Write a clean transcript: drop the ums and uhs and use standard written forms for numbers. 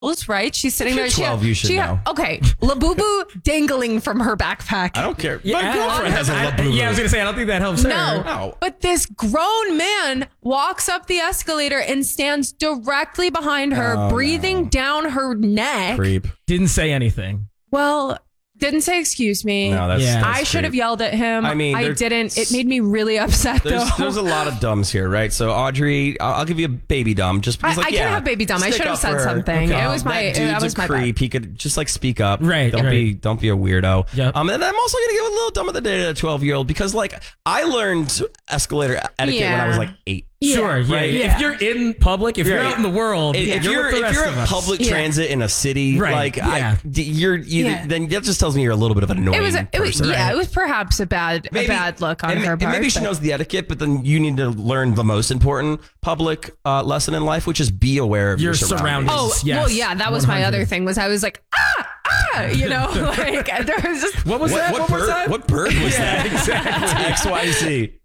right? She's sitting there. If you're 12, you should know. Okay, Labubu dangling from her backpack. I don't care. Yeah, My girlfriend has a Labubu. Yeah, I was going to say, I don't think that helps her. No, but this grown man walks up the escalator and stands directly behind her, breathing down her neck. Creep. Didn't say anything. Well, didn't say excuse me. No, that's I should have yelled at him. I mean, I didn't. It made me really upset, though. There's a lot of dumbs here, right? So Audrey, I'll give you a baby dumb just because. I can have baby dumb. I should have said something. Okay. It was my. That dude's a creep. bad. He could just like speak up. Right. Don't be a weirdo. Yep. And I'm also gonna give a little dumb of the day to a 12-year-old because like I learned escalator etiquette when I was like 8. Sure, yeah, right? yeah. If you're in public, if you're out in the world, if you're in public transit in a city, right. like then that just tells me you're a little bit of an annoying person. It was perhaps a bad look on her part. Maybe she knows the etiquette, but then you need to learn the most important public lesson in life, which is be aware of your surroundings. Oh, yes, well, yeah, that was 100. my other thing. Was I was like, you know, like there was just what was that? What bird was that? Exactly. XYZ.